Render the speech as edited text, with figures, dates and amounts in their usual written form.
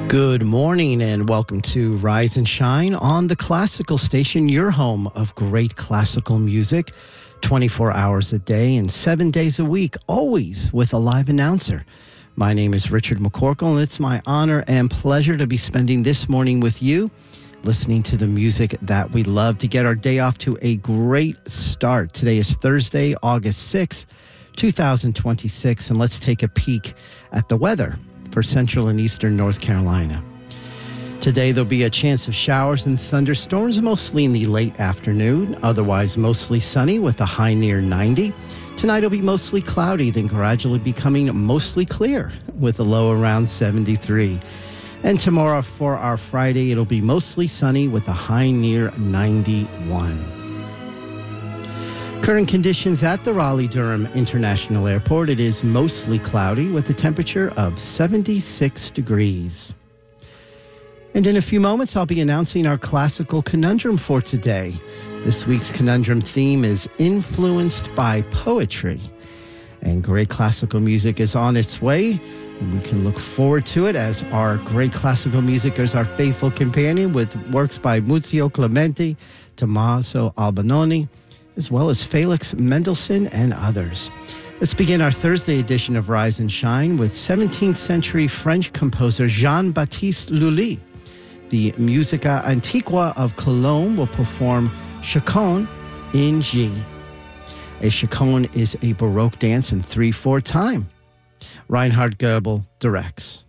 Good morning and welcome to Rise and Shine on the Classical Station, your home of great classical music, 24 hours a day and 7 days a week, always with a live announcer. My name is Richard McCorkle, and it's my honor and pleasure to be spending this morning with you, listening to the music that we love to get our day off to a great start. Today is Thursday, August 6th, 2026, and let's take a peek at the weather for central and eastern North Carolina. Today, there'll be a chance of showers and thunderstorms, mostly in the late afternoon, otherwise mostly sunny with a high near 90. Tonight will be mostly cloudy, then gradually becoming mostly clear with a low around 73. And tomorrow for our Friday, it'll be mostly sunny with a high near 91. Current conditions at the Raleigh-Durham International Airport, it is mostly cloudy with a temperature of 76 degrees. And in a few moments, I'll be announcing our classical conundrum for today. This week's conundrum theme is influenced by poetry. And great classical music is on its way, and we can look forward to it as our great classical music is our faithful companion with works by Muzio Clementi, Tommaso Albinoni, as well as Felix Mendelssohn and others. Let's begin our Thursday edition of Rise and Shine with 17th century French composer Jean-Baptiste Lully. The Musica Antiqua of Cologne will perform Chaconne in G. A chaconne is a Baroque dance in 3/4 time. Reinhard Goebel directs.